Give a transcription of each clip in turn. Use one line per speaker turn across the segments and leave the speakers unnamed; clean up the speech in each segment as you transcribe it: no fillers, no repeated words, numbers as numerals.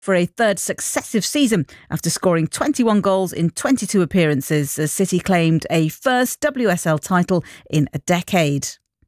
for a third successive season after scoring 21 goals in 22 appearances as City claimed a first WSL title in a decade.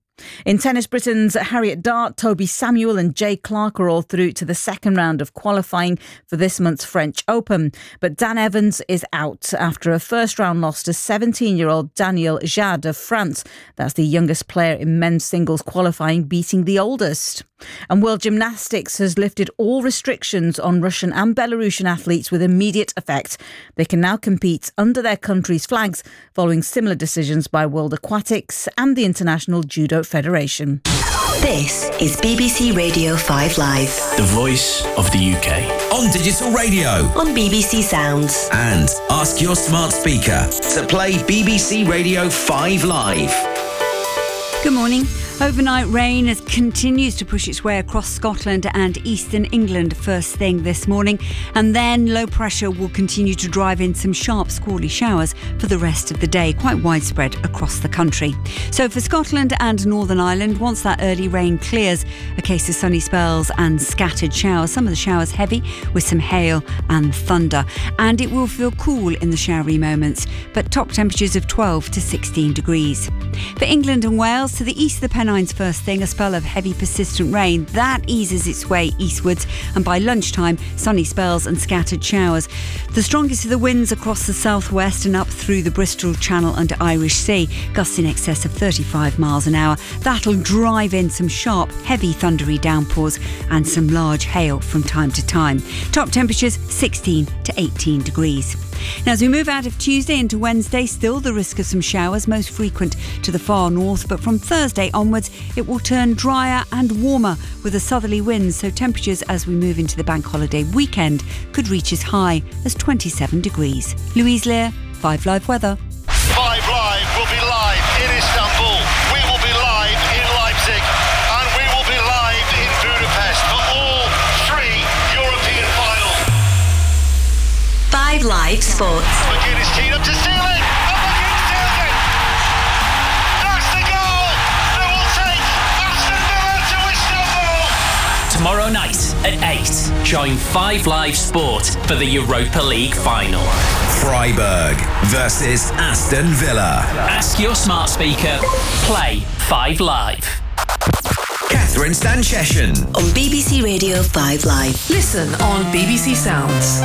In tennis, Britain's Harriet Dart, Toby Samuel and Jay Clark are all through to the second round of qualifying for this month's French Open. But Dan Evans is out after a first-round loss to 17-year-old Daniel Jade of France. That's the youngest player in men's singles qualifying, beating the oldest. And World Gymnastics has lifted all restrictions on Russian and Belarusian athletes with immediate effect. They can now compete under their country's flags, following similar decisions by World Aquatics and the International Judo Federation.
This is BBC Radio 5 Live.
The voice of the UK.
On digital radio.
On BBC Sounds.
And ask your smart speaker to play BBC Radio 5 Live.
Good morning. Overnight rain continues to push its way across Scotland and eastern England first thing this morning, and then low pressure will continue to drive in some sharp squally showers for the rest of the day, quite widespread across the country. So for Scotland and Northern Ireland, once that early rain clears, a case of sunny spells and scattered showers, some of the showers heavy with some hail and thunder, and it will feel cool in the showery moments, but top temperatures of 12 to 16 degrees. For England and Wales, to the east of the Pennines first thing, a spell of heavy persistent rain that eases its way eastwards, and by lunchtime sunny spells and scattered showers. The strongest of the winds across the southwest and up through the Bristol Channel and Irish Sea, gusts in excess of 35 miles an hour. That'll drive in some sharp heavy thundery downpours and some large hail from time to time. Top temperatures 16 to 18 degrees. Now, as we move out of Tuesday into Wednesday, still the risk of some showers, most frequent to the far north, but from Thursday onwards it will turn drier and warmer with a southerly wind, so temperatures as we move into the bank holiday weekend could reach as high as 27 degrees. Louise Lear, 5 Live Weather.
5 Live will be live in Istanbul, we will be live in Leipzig, and we will be live in Budapest for all 3 European finals.
5 Live Sports.
McGinn is teed up to steal it, and McGinn steals it. That's the goal that will take Aston Villa to Istanbul.
Tomorrow night at 8, join 5 Live Sport for the Europa League final.
Freiburg versus Aston Villa.
Ask your smart speaker, play 5 Live.
Catherine Stancheshian.
On BBC Radio 5 Live.
Listen on BBC Sounds.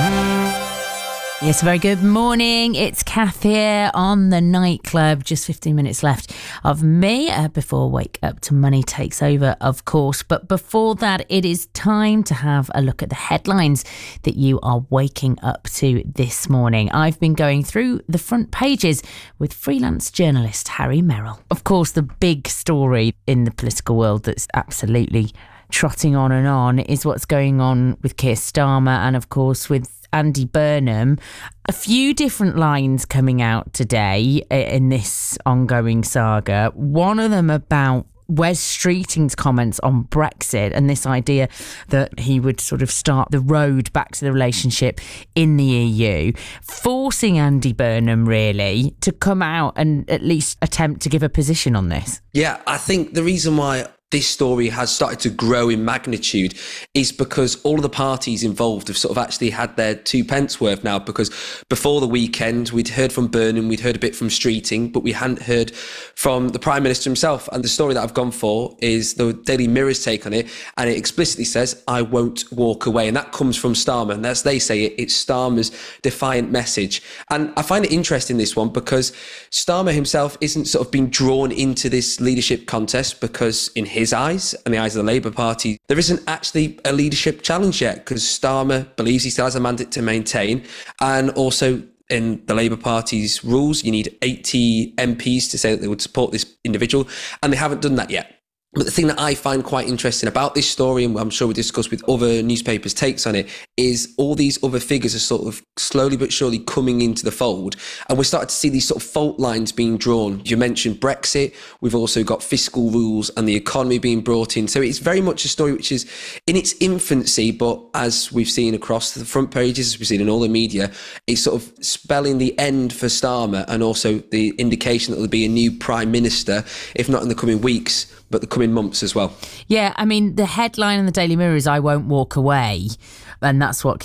Yes, very good morning. It's Kath here on the nightclub. Just 15 minutes left of me before Wake Up to Money takes over, of course. But before that, it is time to have a look at the headlines that you are waking up to this morning. I've been going through the front pages with freelance journalist Harry Merrill. Of course, the big story in the political world that's absolutely trotting on is what's going on with Keir Starmer and, of course, with Andy Burnham. A few different lines coming out today in this ongoing saga. One of them about Wes Streeting's comments on Brexit and this idea that he would sort of start the road back to the relationship in the EU, forcing Andy Burnham really to come out and at least attempt to give a position on this.
Yeah, I think the reason why this story has started to grow in magnitude is because all of the parties involved have sort of actually had their 2 pence worth now, because before the weekend we'd heard from Burnham, we'd heard a bit from Streeting, but we hadn't heard from the Prime Minister himself. And the story that I've gone for is the Daily Mirror's take on it, and it explicitly says, "I won't walk away." And that comes from Starmer, and as they say it, it's Starmer's defiant message. And I find it interesting, this one, because Starmer himself isn't sort of being drawn into this leadership contest because in his eyes and the eyes of the Labour Party, there isn't actually a leadership challenge yet, because Starmer believes he still has a mandate to maintain. And also in the Labour Party's rules, you need 80 MPs to say that they would support this individual, and they haven't done that yet. But the thing that I find quite interesting about this story, and I'm sure we discussed with other newspapers' takes on it, is all these other figures are sort of slowly but surely coming into the fold. And we're starting to see these sort of fault lines being drawn. You mentioned Brexit. We've also got fiscal rules and the economy being brought in. So it's very much a story which is in its infancy, but as we've seen across the front pages, as we've seen in all the media, it's sort of spelling the end for Starmer, and also the indication that there'll be a new Prime Minister, if not in the coming weeks, but the coming months as well.
Yeah, I mean, the headline in the Daily Mirror is "I won't walk away." And that's what